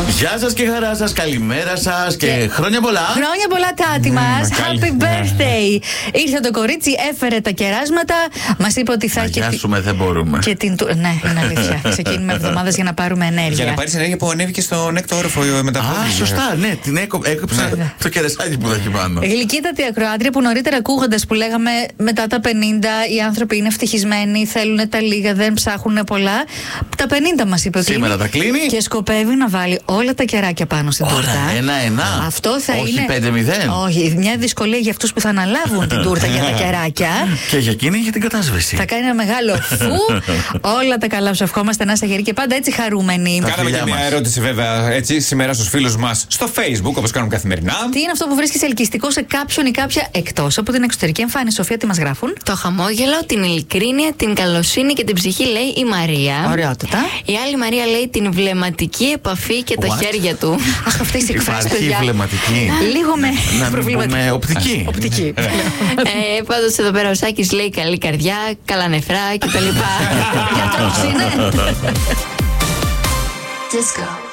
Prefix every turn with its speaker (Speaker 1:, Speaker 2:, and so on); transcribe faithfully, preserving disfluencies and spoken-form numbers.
Speaker 1: Γεια σας και χαρά σας, καλημέρα σας και, και χρόνια πολλά.
Speaker 2: Χρόνια πολλά, Τάτη μας. Happy birthday. Ήρθε το κορίτσι, έφερε τα κεράσματα. Μας είπε ότι θα έχει.
Speaker 1: Να γιάσουμε, δεν μπορούμε.
Speaker 2: Και την... Ναι, είναι αλήθεια. Ξεκινούμε εβδομάδες για να πάρουμε ενέργεια.
Speaker 3: Για να πάρεις ενέργεια που ανέβηκε στον έκτο όροφο με τα πόδια.
Speaker 1: Α, σωστά, ναι, την έκοψα το κερασάκι που θα έχει πάνω.
Speaker 2: Γλυκύτατη ακροάτρια που νωρίτερα ακούγοντας που λέγαμε μετά τα πενήντα οι άνθρωποι είναι ευτυχισμένοι, θέλουν τα λίγα, δεν ψάχνουν πολλά. Τα πενήντα μας είπε ότι.
Speaker 1: Σήμερα τα κλείνει.
Speaker 2: Και σκοπεύει να βάλει όλα τα κεράκια πάνω στην τούρτα.
Speaker 1: Ένα-ένα.
Speaker 2: Αυτό θα
Speaker 1: όχι
Speaker 2: είναι.
Speaker 1: πέντε μηδέν.
Speaker 2: Όχι, μια δυσκολία για αυτούς που θα αναλάβουν την τούρτα για τα κεράκια.
Speaker 1: Και για εκείνη για την κατάσβεση.
Speaker 2: Θα κάνει ένα μεγάλο φου. Όλα τα καλά, σου ευχόμαστε να είσαι γεροί και πάντα έτσι χαρούμενοι.
Speaker 3: Κάναμε και μια ερώτηση βέβαια έτσι σήμερα στους φίλους μας στο Facebook, όπως κάνουμε καθημερινά.
Speaker 2: Τι είναι αυτό που βρίσκεις ελκυστικό σε κάποιον ή κάποια εκτός από την εξωτερική εμφάνιση? Σοφία, τι μας γράφουν?
Speaker 4: Το χαμόγελο, την ειλικρίνεια, την καλοσύνη και την ψυχή, λέει η Μαρία.
Speaker 2: Ωραιότητα.
Speaker 4: Η άλλη Μαρία λέει την βλεμματική επαφή και τα
Speaker 1: What?
Speaker 4: χέρια του.
Speaker 2: Αχ, αυτές οι εκφράσεις,
Speaker 1: Υπάρχει
Speaker 2: παιδιά.
Speaker 1: βλεμματική.
Speaker 2: Λίγο με
Speaker 1: Να μην πούμε οπτική.
Speaker 2: Οπτική.
Speaker 4: ε, Πάντως εδώ πέρα ο Σάκης λέει καλή καρδιά, καλά νεφρά κτλ.
Speaker 2: Γιατρός είναι.
Speaker 5: Disco.